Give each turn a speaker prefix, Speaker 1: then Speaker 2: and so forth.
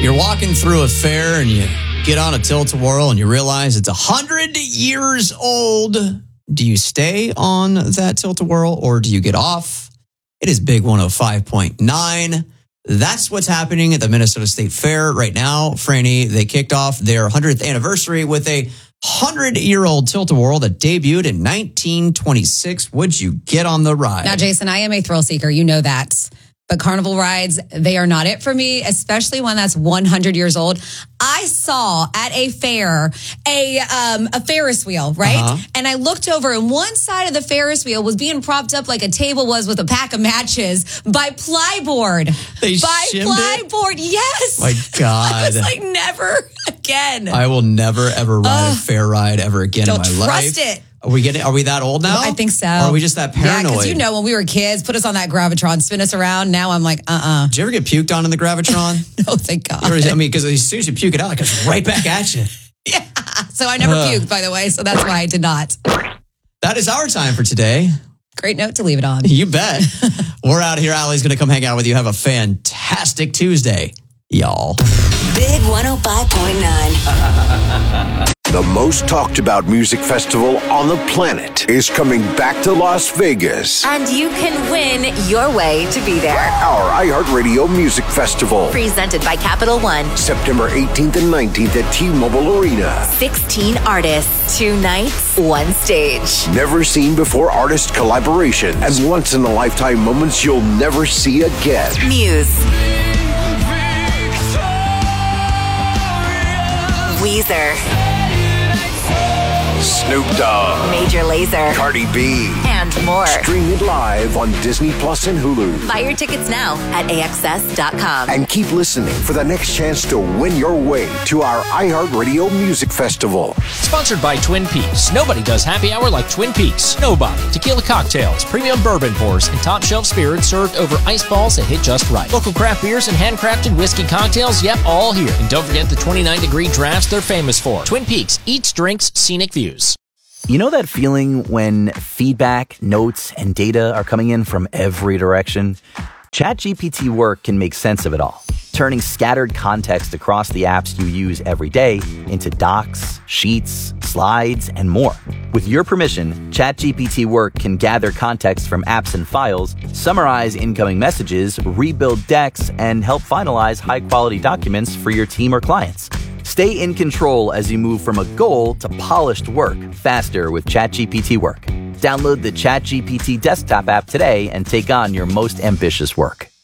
Speaker 1: You're walking through a fair and you get on a tilt-a-whirl and you realize it's 100 years old. Do you stay on that tilt-a-whirl or do you get off? It is Big 105.9. That's what's happening at the Minnesota State Fair right now. Franny, they kicked off their 100th anniversary with a 100-year-old tilt-a-whirl that debuted in 1926. Would you get on the ride?
Speaker 2: Now, Jason, I am a thrill seeker. You know that. But carnival rides, they are not it for me, especially one that's 100 years old. I saw at a fair a Ferris wheel, right?
Speaker 1: Uh-huh.
Speaker 2: And I looked over and one side of the Ferris wheel was being propped up like a table was with a pack of matches by plyboard. Plyboard, yes.
Speaker 1: My God.
Speaker 2: I was like, never again.
Speaker 1: I will never, ever ride a fair ride ever again in my life.
Speaker 2: Don't trust it.
Speaker 1: Are we that old now?
Speaker 2: I think so.
Speaker 1: Or are we just that paranoid?
Speaker 2: Yeah, because when we were kids, put us on that Gravitron, spin us around. Now I'm like,
Speaker 1: Did you ever get puked on in the Gravitron?
Speaker 2: No, thank God.
Speaker 1: Because as soon as you puke it out, it goes right back at you.
Speaker 2: Yeah. So I never puked, by the way. So that's why I did not.
Speaker 1: That is our time for today.
Speaker 2: Great note to leave it on.
Speaker 1: You bet. We're out here. Allie's going to come hang out with you. Have a fantastic Tuesday, y'all.
Speaker 3: Big 105.9.
Speaker 4: The most talked about music festival on the planet is coming back to Las Vegas.
Speaker 3: And you can win your way to be there.
Speaker 4: Our iHeartRadio Music Festival.
Speaker 3: Presented by Capital One.
Speaker 4: September 18th and 19th at T-Mobile Arena.
Speaker 3: 16 artists, 2 nights, 1 stage.
Speaker 4: Never seen before artist collaboration and once-in-a-lifetime moments you'll never see again.
Speaker 3: Muse. Weezer.
Speaker 4: Snoop Dogg.
Speaker 3: Major Lazer.
Speaker 4: Cardi B.
Speaker 3: And more.
Speaker 4: Stream it live on Disney Plus and Hulu.
Speaker 3: Buy your tickets now at AXS.com.
Speaker 4: And keep listening for the next chance to win your way to our iHeartRadio Music Festival.
Speaker 5: Sponsored by Twin Peaks. Nobody does happy hour like Twin Peaks. Nobody. Tequila cocktails, premium bourbon pours, and top shelf spirits served over ice balls that hit just right. Local craft beers and handcrafted whiskey cocktails, yep, all here. And don't forget the 29-degree drafts they're famous for. Twin Peaks. Eats, drinks, scenic views.
Speaker 6: You know that feeling when feedback, notes, and data are coming in from every direction? ChatGPT Work can make sense of it all, turning scattered context across the apps you use every day into docs, sheets, slides, and more. With your permission, ChatGPT Work can gather context from apps and files, summarize incoming messages, rebuild decks, and help finalize high-quality documents for your team or clients. Stay in control as you move from a goal to polished work faster with ChatGPT Work. Download the ChatGPT desktop app today and take on your most ambitious work.